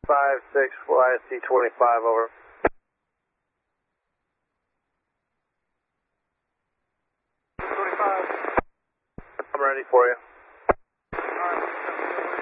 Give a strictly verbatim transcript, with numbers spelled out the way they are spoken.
five six, Y S T twenty-five, over. twenty-five. I'm ready for you.